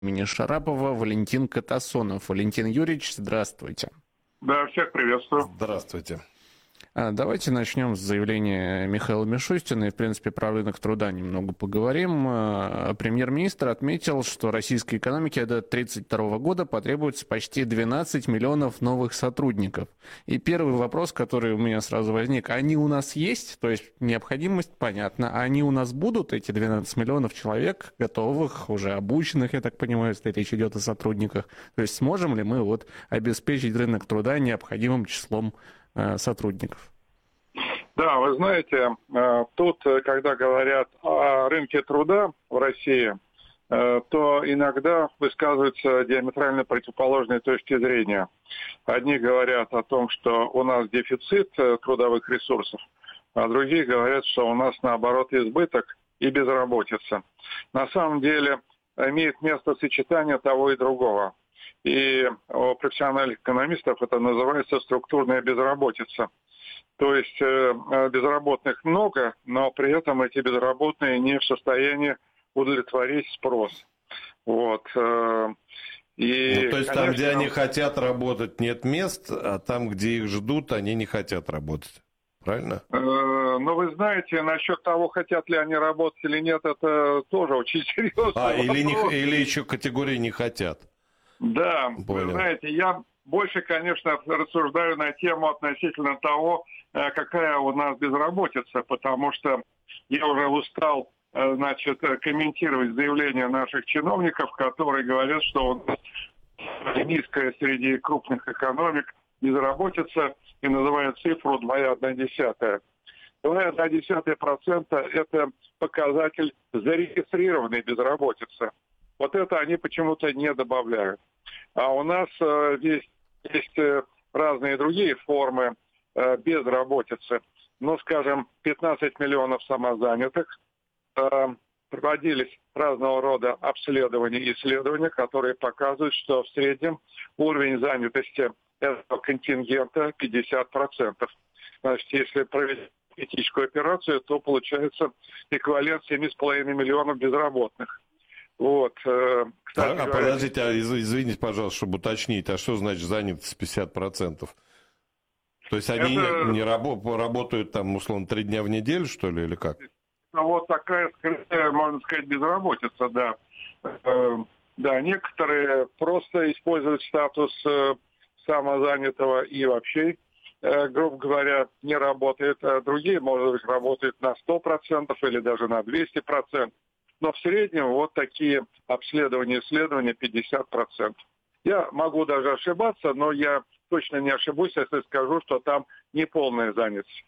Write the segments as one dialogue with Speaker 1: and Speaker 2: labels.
Speaker 1: имени Шарапова Валентин Катасонов. Валентин Юрьевич, здравствуйте.
Speaker 2: Да, всех приветствую.
Speaker 3: Здравствуйте.
Speaker 1: Давайте начнем с заявления Михаила Мишустина и, в принципе, про рынок труда немного поговорим. Премьер-министр отметил, что российской экономике до 2032 года потребуется почти 12 миллионов новых сотрудников. И первый вопрос, который у меня сразу возник, они у нас есть? То есть необходимость, понятно, а они у нас будут, эти 12 миллионов человек, готовых, уже обученных, я так понимаю, если речь идет о сотрудниках? То есть сможем ли мы обеспечить рынок труда необходимым числом сотрудников?
Speaker 2: Да, вы знаете, тут, когда говорят о рынке труда в России, то иногда высказываются диаметрально противоположные точки зрения. Одни говорят о том, что у нас дефицит трудовых ресурсов, а другие говорят, что у нас, наоборот, избыток и безработица. На самом деле имеет место сочетание того и другого. И у профессиональных экономистов это называется структурная безработица. То есть безработных много, но при этом эти безработные не в состоянии удовлетворить спрос. Вот.
Speaker 3: То есть
Speaker 2: конечно,
Speaker 3: там, где они хотят работать, нет мест, а там, где их ждут, они не хотят работать. Правильно?
Speaker 2: Но вы знаете, насчет того, хотят ли они работать или нет, это тоже очень серьезно.
Speaker 3: Или еще категории не хотят.
Speaker 2: Да,
Speaker 3: понял.
Speaker 2: Вы знаете, я больше, конечно, рассуждаю на тему относительно того, какая у нас безработица, потому что я уже устал, комментировать заявления наших чиновников, которые говорят, что у нас низкая среди крупных экономик безработица, и называют цифру 2,1. 2,1% это показатель зарегистрированной безработицы. Вот это они почему-то не добавляют. А у нас есть разные другие формы безработицы. Ну, скажем, 15 миллионов самозанятых. Проводились разного рода обследования и исследования, которые показывают, что в среднем уровень занятости этого контингента 50%. Значит, если провести этическую операцию, то получается эквивалент 7,5 миллионов безработных. Вот.
Speaker 3: Кстати, подождите, извините, пожалуйста, чтобы уточнить, а что значит занятость 50%? То есть они не работают там, условно, 3 дня в неделю, что ли, или как?
Speaker 2: Вот такая, можно сказать, безработица, да. Да, некоторые просто используют статус самозанятого и вообще, грубо говоря, не работают. А другие, может быть, работают на 100% или даже на 200%. Но в среднем вот такие исследования 50%. Я могу даже ошибаться, но я точно не ошибусь, если скажу, что там неполная занятость.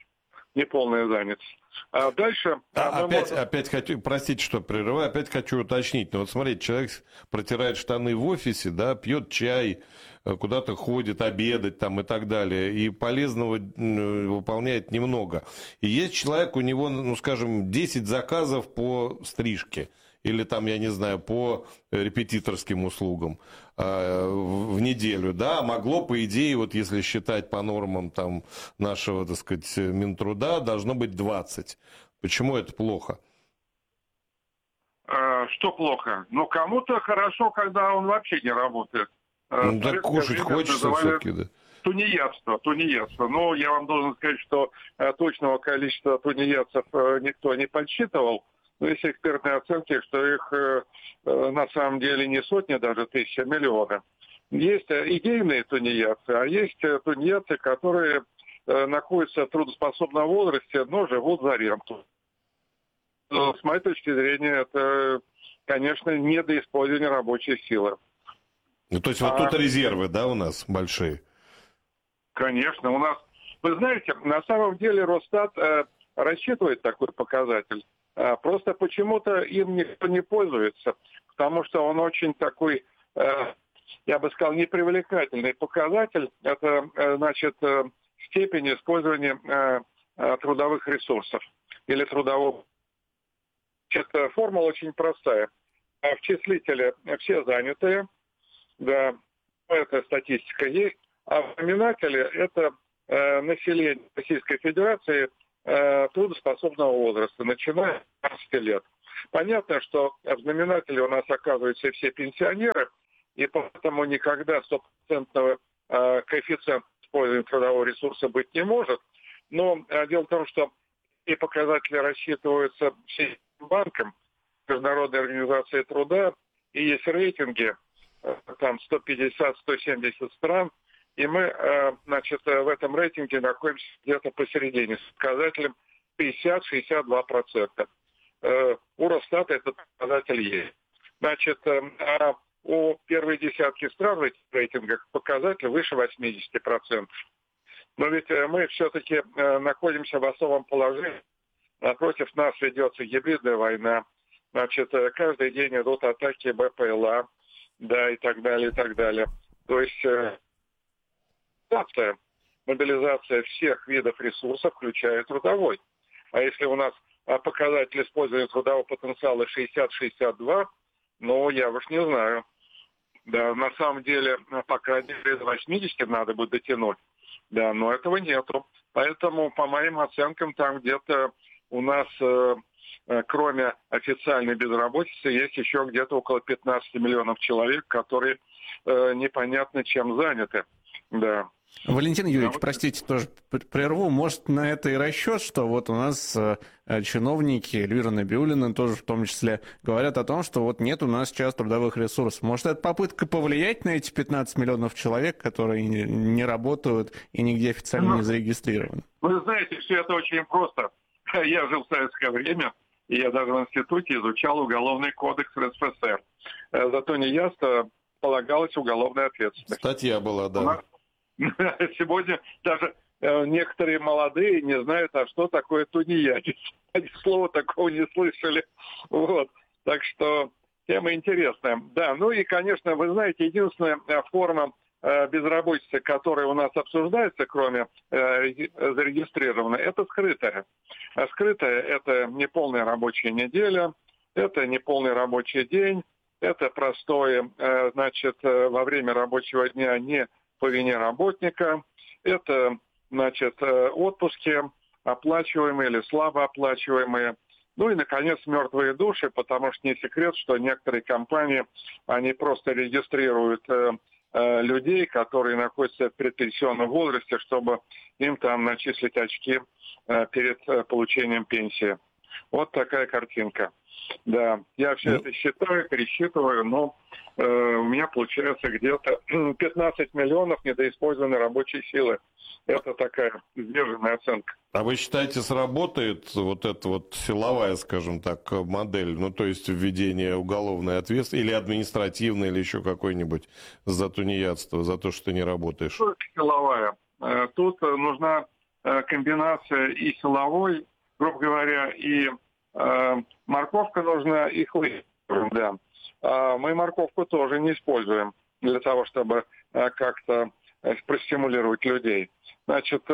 Speaker 2: А дальше...
Speaker 3: Опять хочу, простите, что прерываю, опять хочу уточнить. Но вот смотрите, человек протирает штаны в офисе, да, пьет чай, куда-то ходит, обедать там и так далее, и полезного выполняет немного. И есть человек, у него, ну, скажем, 10 заказов по стрижке, или там, я не знаю, по репетиторским услугам в неделю, да, могло, по идее, вот если считать по нормам там нашего, так сказать, Минтруда, должно быть 20. Почему это плохо?
Speaker 2: Что плохо? Ну, кому-то хорошо, когда он вообще не работает.
Speaker 3: Ну, так кушать хочется все-таки, да.
Speaker 2: Тунеядство. Но я вам должен сказать, что точного количества тунеядцев никто не подсчитывал. Но есть экспертные оценки, что их на самом деле не сотни, даже тысячи, а миллионы. Есть идейные тунеядцы, а есть тунеядцы, которые находятся в трудоспособном возрасте, но живут за ренту. С моей точки зрения, это, конечно, недоиспользование рабочей силы.
Speaker 3: Ну, то есть вот тут резервы, да, у нас большие?
Speaker 2: Конечно, у нас... Вы знаете, на самом деле Росстат рассчитывает такой показатель. Просто почему-то им никто не пользуется, потому что он очень такой, я бы сказал, непривлекательный показатель. Это, значит, степень использования трудовых ресурсов или трудового. Формула очень простая. В числителе все занятые, да, эта статистика есть, а в знаменателе это население Российской Федерации трудоспособного возраста, начиная с 15 лет. Понятно, что в знаменателе у нас оказываются все пенсионеры, и поэтому никогда стопроцентного коэффициента использования трудового ресурса быть не может. Но дело в том, что и показатели рассчитываются всем банком, Международной организацией труда, и есть рейтинги, там 150-170 стран, и мы, значит, в этом рейтинге находимся где-то посередине с показателем 50-62%. У Росстата этот показатель есть. Значит, а у первой десятки стран в этих рейтингах показатель выше 80%. Но ведь мы все-таки находимся в особом положении. Напротив нас ведется гибридная война. Значит, каждый день идут атаки БПЛА, да, и так далее, и так далее. То есть мобилизация всех видов ресурсов, включая трудовой. А если у нас показатель использования трудового потенциала 60-62, ну, я уж не знаю. Да, на самом деле, по крайней мере, до 80 надо будет дотянуть. Да, но этого нету. Поэтому, по моим оценкам, там где-то у нас, кроме официальной безработицы, есть еще где-то около 15 миллионов человек, которые непонятно чем заняты. Да.
Speaker 1: Валентин Юрьевич, простите, тоже прерву. Может, на это и расчет, что вот у нас чиновники, Эльвира Набиуллина тоже в том числе, говорят о том, что вот нет у нас сейчас трудовых ресурсов. Может, это попытка повлиять на эти 15 миллионов человек, которые не работают и нигде официально не зарегистрированы?
Speaker 2: Вы знаете, все это очень просто. Я жил в советское время, и я даже в институте изучал Уголовный кодекс РСФСР. Зато неясно полагалась уголовная ответственность.
Speaker 3: Статья была, да.
Speaker 2: Сегодня даже некоторые молодые не знают, а что такое тунеядец. Они слова такого не слышали. Вот. Так что тема интересная. Да, ну и, конечно, вы знаете, единственная форма безработицы, которая у нас обсуждается, кроме зарегистрированной, это скрытая. А скрытая – это неполная рабочая неделя, это неполный рабочий день, это простое, значит, во время рабочего дня не по вине работника. Это, значит, отпуски оплачиваемые или слабо оплачиваемые. Ну и, наконец, мертвые души, потому что не секрет, что некоторые компании, они просто регистрируют людей, которые находятся в предпенсионном возрасте, чтобы им там начислить очки перед получением пенсии. Вот такая картинка. Да, я все это считаю, пересчитываю, но у меня получается где-то 15 миллионов недоиспользованной рабочей силы. Это такая сдержанная оценка.
Speaker 3: А вы считаете, сработает вот эта вот силовая, скажем так, модель, ну то есть введение уголовной ответственности или административной, или еще какой-нибудь за тунеядство, за то, что ты не работаешь?
Speaker 2: Только силовая. Тут нужна комбинация и силовой, грубо говоря, и морковка нужна, и хлыст. Да. Мы морковку тоже не используем для того, чтобы как-то простимулировать людей. Значит,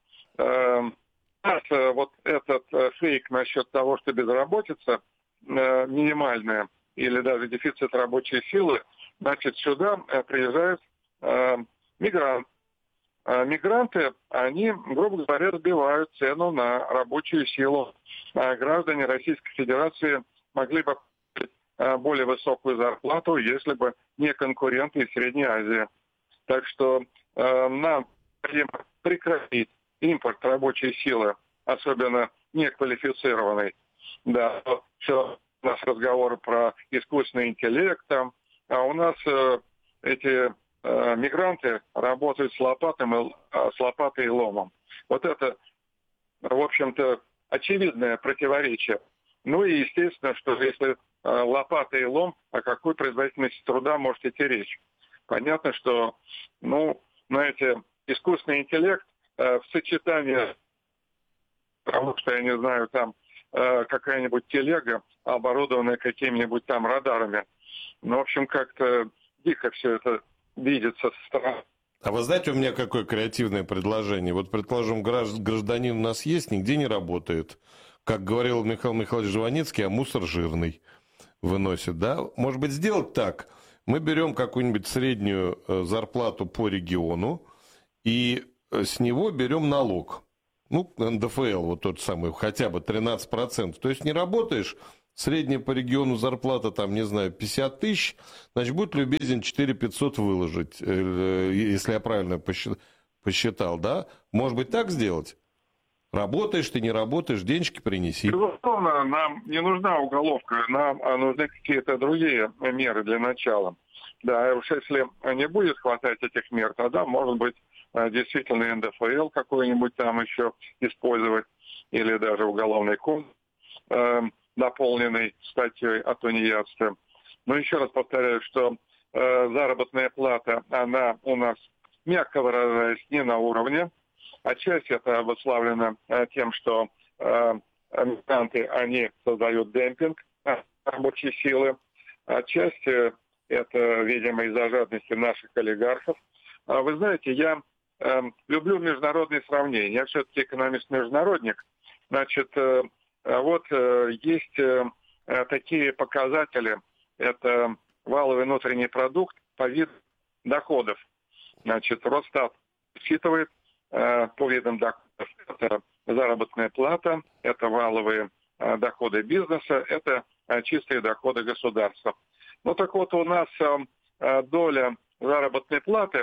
Speaker 2: вот этот фейк насчет того, что безработица минимальная или даже дефицит рабочей силы, значит, сюда приезжают мигранты. Мигранты, они, грубо говоря, сбивают цену на рабочую силу. Граждане Российской Федерации могли бы получить более высокую зарплату, если бы не конкуренты из Средней Азии. Так что нам необходимо прекратить импорт рабочей силы, особенно неквалифицированной. Да, все у нас разговоры про искусственный интеллект там, а у нас эти мигранты работают с лопатой и ломом. Вот это, в общем-то, очевидное противоречие. Ну и естественно, что если лопата и лом, о какой производительности труда может идти речь? Понятно, что, ну, знаете, искусственный интеллект в сочетании, потому что, я не знаю, там какая-нибудь телега, оборудованная какими-нибудь там радарами. Ну, в общем, как-то дико все это видится со стороны.
Speaker 3: А вы знаете, у меня какое креативное предложение? Вот, предположим, гражданин у нас есть, нигде не работает. Как говорил Михаил Михайлович Жванецкий, а мусор жирный выносит, да? Может быть, сделать так? Мы берем какую-нибудь среднюю зарплату по региону и с него берем налог. Ну, НДФЛ, вот тот самый, хотя бы 13%. То есть не работаешь, средняя по региону зарплата, там, не знаю, 50 тысяч, значит, будь любезен, 4 500 выложить, если я правильно посчитал, да? Может быть, так сделать? Работаешь ты, не работаешь, денежки принеси.
Speaker 2: Безусловно, нам не нужна уголовка, нам нужны какие-то другие меры для начала. Да, уж если не будет хватать этих мер, тогда, может быть, действительно НДФЛ какой-нибудь там еще использовать, или даже уголовный кодекс, дополненный статьей о тунеядстве. Но еще раз повторяю, что заработная плата, она у нас, мягко выражаясь, не на уровне. Отчасти это обусловлено тем, что мигранты, они создают демпинг рабочей силы. Отчасти это, видимо, из-за жадности наших олигархов. Вы знаете, я люблю международные сравнения. Я все-таки экономист-международник. Значит, вот есть такие показатели. Это валовый внутренний продукт по виду доходов. Значит, Росстат считывает по видам доходов. Это заработная плата, это валовые доходы бизнеса, это чистые доходы государства. Ну так вот, у нас доля заработной платы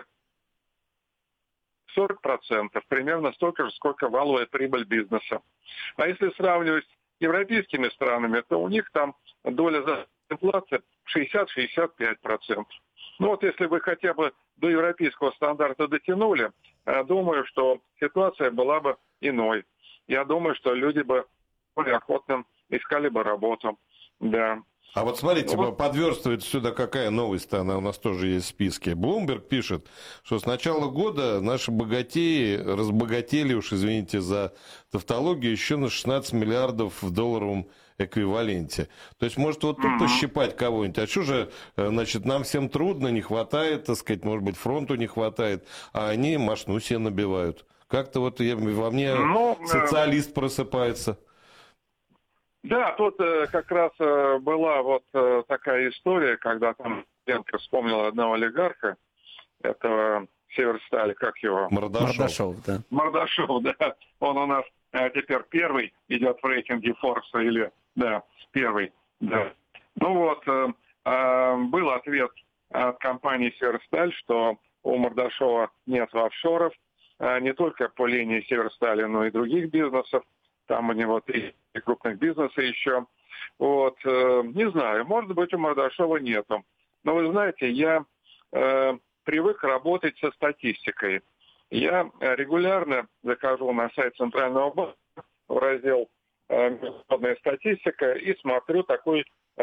Speaker 2: 40%, примерно столько же, сколько валовая прибыль бизнеса. А если сравнивать с европейскими странами, то у них там доля заработной платы 60-65%. Ну вот если вы хотя бы до европейского стандарта дотянули, думаю, что ситуация была бы иной. Я думаю, что люди бы более охотно искали бы работу. Да.
Speaker 3: А вот смотрите, подверстывает сюда какая новость-то, она у нас тоже есть в списке. Bloomberg пишет, что с начала года наши богатеи разбогатели, уж извините за тавтологию, еще на 16 миллиардов в долларовом эквиваленте. То есть, может, вот тут пощипать кого-нибудь. А что же, значит, нам всем трудно, не хватает, так сказать, может быть, фронту не хватает, а они мошну себе набивают. Как-то вот во мне социалист просыпается.
Speaker 2: Да, тут как раз была вот такая история, когда там Ленко вспомнил одного олигарха, этого Северсталь, как его?
Speaker 1: Мордашов, да.
Speaker 2: Мордашов, да. Он у нас теперь первый идет в рейтинге Форбса, или, да, первый, да. Ну вот, был ответ от компании Северсталь, что у Мордашова нет офшоров, не только по линии Северстали, но и других бизнесов. Там у него 3 крупных бизнеса еще. Вот, не знаю, может быть, у Мордашова нету. Но вы знаете, я привык работать со статистикой. Я регулярно захожу на сайт Центрального банка в раздел «Международная статистика» и смотрю такой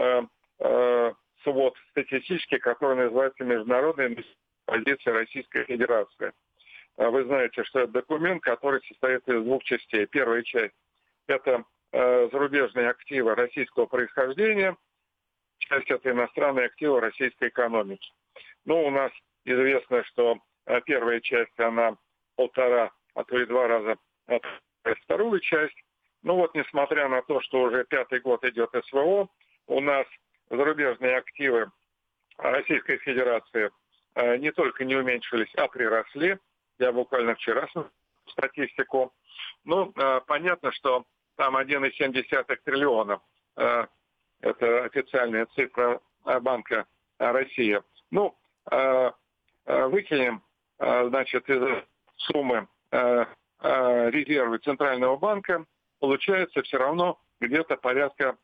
Speaker 2: свод статистический, который называется «Международная позиция Российской Федерации». Вы знаете, что это документ, который состоит из 2 частей. Первая часть – это зарубежные активы российского происхождения, часть – это иностранные активы российской экономики. Ну, у нас известно, что первая часть, она 1,5, а то и 2 раза отличает вторую часть. Ну вот, несмотря на то, что уже 5-й год идет СВО, у нас зарубежные активы Российской Федерации не только не уменьшились, а приросли. Я буквально вчера смотрел статистику. Ну, понятно, что там 1,7 триллиона. Это официальная цифра Банка России. Ну, выкинем, значит, из суммы резервы Центрального банка, получается все равно где-то порядка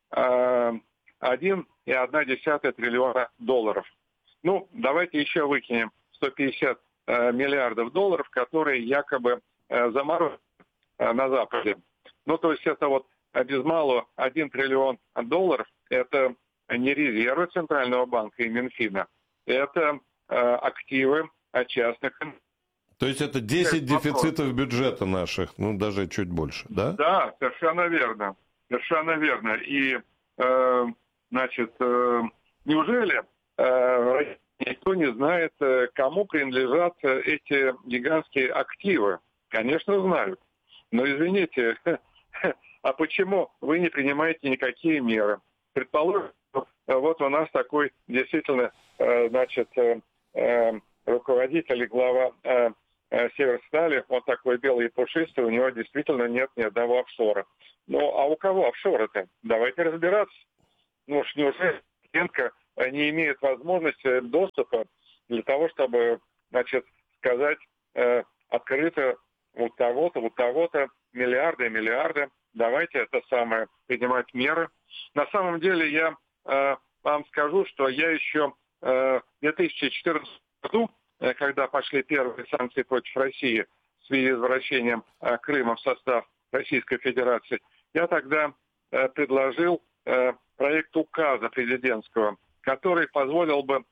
Speaker 2: 1,1 триллиона долларов. Ну, давайте еще выкинем 150 миллиардов долларов, которые якобы заморожены на Западе. Ну, то есть это вот без малого 1 триллион долларов, это не резервы Центрального банка и Минфина, это активы частных.
Speaker 3: То есть это 10 дефицитов бюджета наших, ну, даже чуть больше, да?
Speaker 2: Да, совершенно верно. Совершенно верно. И, значит, неужели никто не знает, кому принадлежат эти гигантские активы? Конечно, знают. Но, извините, а почему вы не принимаете никакие меры? Предположим, вот у нас такой действительно, значит, руководитель и глава Северстали, он такой белый и пушистый, у него действительно нет ни одного офшора. Ну, а у кого офшоры-то? Давайте разбираться. Ну уж неужели Лукашенко не имеет возможности доступа для того, чтобы, значит, сказать открыто вот того-то, миллиарды и миллиарды. Давайте это самое, принимать меры. На самом деле я вам скажу, что я еще в 2014 году, когда пошли первые санкции против России в связи с возвращением Крыма в состав Российской Федерации, я тогда предложил проект указа президентского, который позволил бы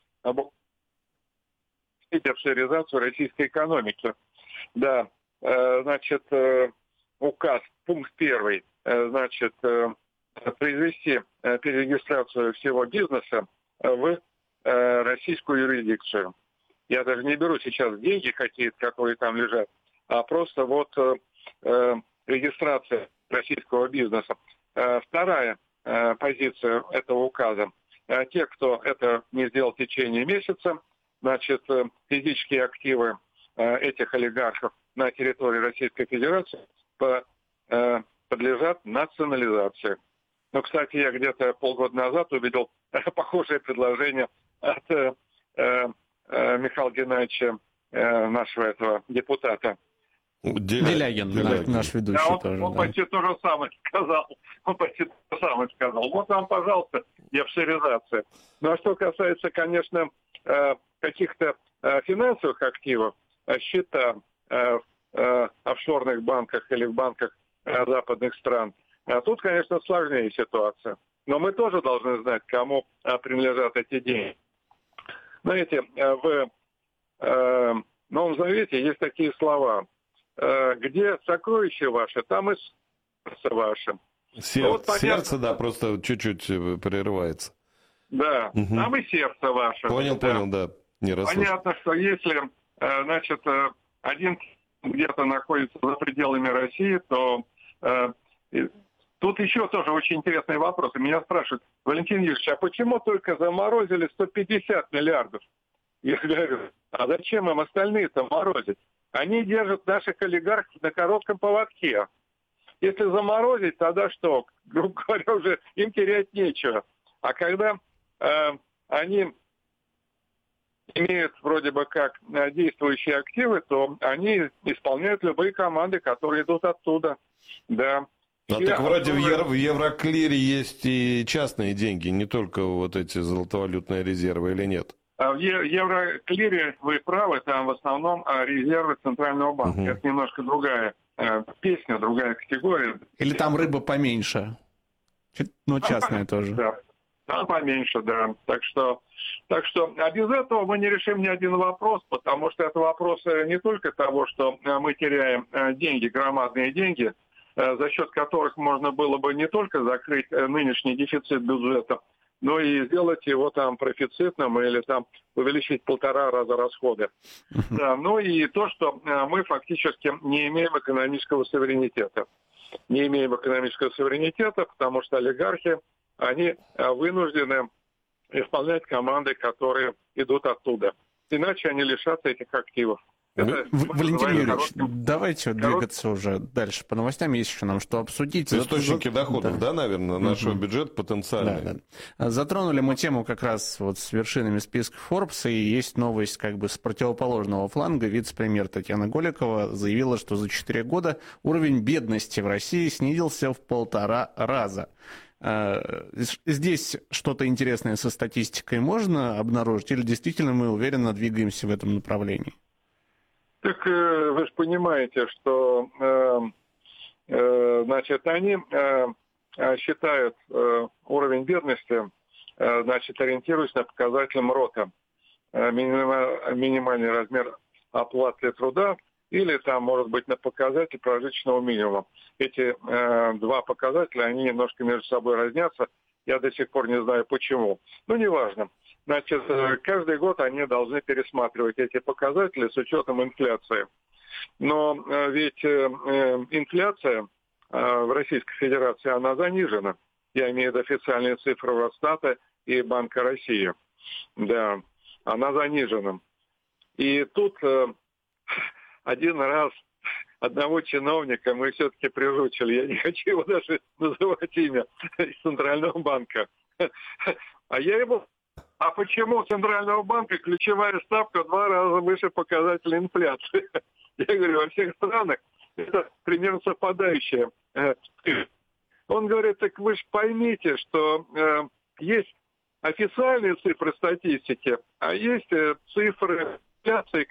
Speaker 2: офшоризацию российской экономики. Да, значит, указ, пункт 1, значит, произвести перерегистрацию всего бизнеса в российскую юрисдикцию. Я даже не беру сейчас деньги какие-то, которые там лежат, а просто вот регистрация российского бизнеса. Вторая позиция этого указа. Те, кто это не сделал в течение месяца, значит, физические активы этих олигархов на территории Российской Федерации подлежат национализации. Ну, кстати, я где-то полгода назад увидел похожее предложение от Михаила Геннадьевича, нашего этого депутата.
Speaker 1: Делягин, наш ведущий, да,
Speaker 2: он почти то же самое сказал. Вот вам, пожалуйста, офшоризация. Ну, а что касается, конечно, каких-то финансовых активов, счета в офшорных банках или в банках западных стран, тут, конечно, сложнее ситуация. Но мы тоже должны знать, кому принадлежат эти деньги. Знаете, в Новом Завете есть такие слова. Где сокровища ваши, там и сердце ваше.
Speaker 3: Сердце, да, просто чуть-чуть прерывается.
Speaker 2: Да, там и сердце ваше.
Speaker 3: Понял, да. Не расслышал.
Speaker 2: Понятно, что если, значит, один где-то находится за пределами России, то тут еще тоже очень интересные вопросы. Меня спрашивают: Валентин Юрьевич, а почему только заморозили 150 миллиардов? Я говорю, а зачем им остальные-то морозить? Они держат наших олигархов на коротком поводке. Если заморозить, тогда что? Грубо говоря, уже им терять нечего. А когда они имеют вроде бы как действующие активы, то они исполняют любые команды, которые идут оттуда. Да.
Speaker 3: А так вроде в Евроклире есть и частные деньги, не только вот эти золотовалютные резервы, или нет?
Speaker 2: В Евроклире вы правы, там в основном резервы Центрального банка. Это немножко другая песня, другая категория.
Speaker 1: Или там рыба поменьше, но частная тоже.
Speaker 2: Да, там поменьше, да. Так что а без этого мы не решим ни один вопрос, потому что это вопрос не только того, что мы теряем деньги, громадные деньги, за счет которых можно было бы не только закрыть нынешний дефицит бюджета, но и сделать его там профицитным или там увеличить 1,5 раза расходы. Да, ну и то, что мы фактически не имеем экономического суверенитета. Не имеем экономического суверенитета, потому что олигархи, они вынуждены исполнять команды, которые идут оттуда. Иначе они лишатся этих активов.
Speaker 1: Валентин Юрьевич, давайте двигаться уже дальше по новостям. Есть еще нам что обсудить.
Speaker 3: Источники доходов, да, наверное, нашего бюджета потенциальный.
Speaker 1: Да. Затронули мы тему как раз вот с вершинами списка Forbes, и есть новость как бы с противоположного фланга. Вице-премьер Татьяна Голикова заявила, что за 4 года уровень бедности в России снизился в 1,5 раза. Здесь что-то интересное со статистикой можно обнаружить, или действительно мы уверенно двигаемся в этом направлении?
Speaker 2: Так вы же понимаете, что значит, они считают уровень бедности, значит, ориентируясь на показатель МРОТа, минимальный размер оплаты труда, или там, может быть, на показатель прожиточного минимума. Эти два показателя, они немножко между собой разнятся. Я до сих пор не знаю почему. Но неважно. Значит, каждый год они должны пересматривать эти показатели с учетом инфляции. Но ведь инфляция в Российской Федерации, она занижена. Я имею в виду официальные цифры Росстата и Банка России. Да, она занижена. И тут один раз одного чиновника мы все-таки приручили. Я не хочу его даже называть имя из Центрального банка. А я ему... А почему у Центрального банка ключевая ставка в 2 раза выше показателя инфляции? Я говорю, во всех странах это примерно совпадающее. Он говорит, так вы же поймите, что есть официальные цифры статистики, а есть цифры инфляции.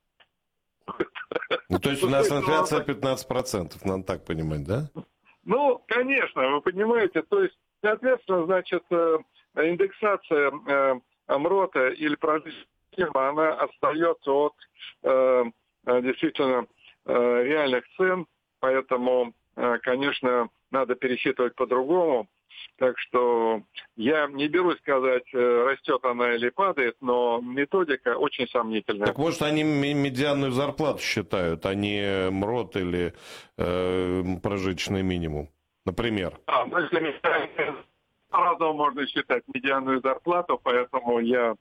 Speaker 3: Ну, то есть у нас инфляция 15%, надо так понимать, да?
Speaker 2: Ну, конечно, вы понимаете, то есть, соответственно, значит, индексация МРОТа или прожиточного, она остается от действительно реальных цен, поэтому, конечно, надо пересчитывать по-другому. Так что я не берусь сказать, растет она или падает, но методика очень сомнительная.
Speaker 3: Так может они медианную зарплату считают, а не МРОТ или прожиточный минимум, например?
Speaker 2: Ну, если по-разному можно считать медианную зарплату, поэтому я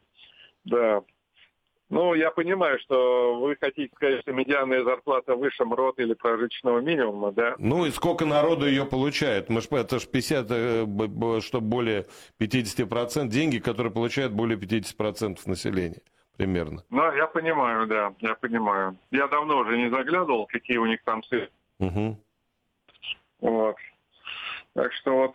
Speaker 2: понимаю, что вы хотите сказать, что медианная зарплата выше МРОТ или прожиточного минимума, да?
Speaker 3: Ну и сколько народу ее получает? Это же 50, что более 50%, деньги, которые получают более 50% населения примерно.
Speaker 2: Ну, я понимаю, да, я понимаю. Я давно уже не заглядывал, какие у них там цифры.
Speaker 3: Угу.
Speaker 2: Вот. Так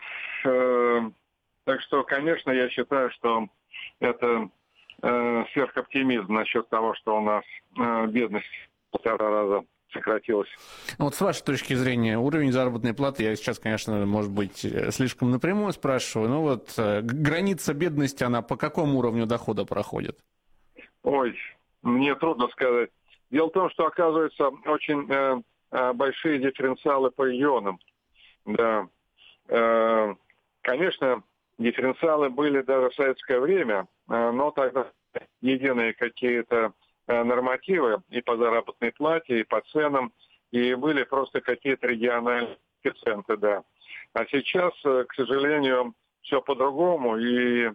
Speaker 2: что, конечно, я считаю, что это сверхоптимизм насчет того, что у нас бедность в 1,5 раза сократилась.
Speaker 1: Вот с вашей точки зрения, уровень заработной платы, я сейчас, конечно, может быть, слишком напрямую спрашиваю, но вот граница бедности, она по какому уровню дохода проходит?
Speaker 2: Ой, мне трудно сказать. Дело в том, что, оказывается, очень большие дифференциалы по регионам. Да. Конечно, дифференциалы были даже в советское время, но тогда единые какие-то нормативы и по заработной плате, и по ценам, и были просто какие-то региональные коэффициенты, да. А сейчас, к сожалению, все по-другому, и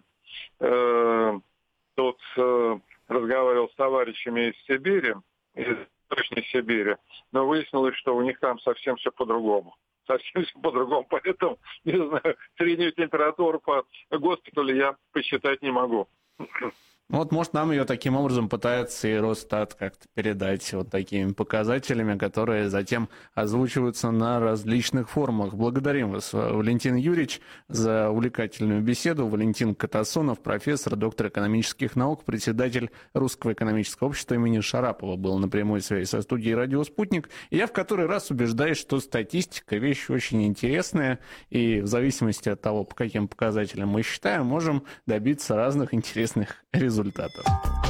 Speaker 2: тут разговаривал с товарищами из Сибири, из Восточной Сибири, но выяснилось, что у них там совсем все по-другому. Совсем все по-другому, поэтому, не знаю, среднюю температуру по госпиталю я посчитать не могу.
Speaker 1: Вот, может, нам ее таким образом пытается и Росстат как-то передать вот такими показателями, которые затем озвучиваются на различных форумах. Благодарим вас, Валентин Юрьевич, за увлекательную беседу. Валентин Катасонов, профессор, доктор экономических наук, председатель Русского экономического общества имени Шарапова, был на прямой связи со студией «Радио Спутник». И я в который раз убеждаюсь, что статистика – вещь очень интересная, и в зависимости от того, по каким показателям мы считаем, можем добиться разных интересных результатов.